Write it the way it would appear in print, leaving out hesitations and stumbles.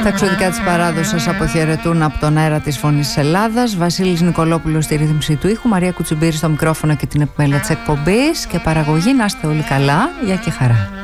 Τα εξωτικά της παράδοσης σας αποχαιρετούν από τον αέρα της Φωνής της Ελλάδας. Βασίλης Νικολόπουλος στη ρύθμιση του ήχου, Μαρία Κουτσιμπήρη στο μικρόφωνο και την επιμέλεια της εκπομπής και παραγωγή. Να είστε όλοι καλά, γεια και χαρά.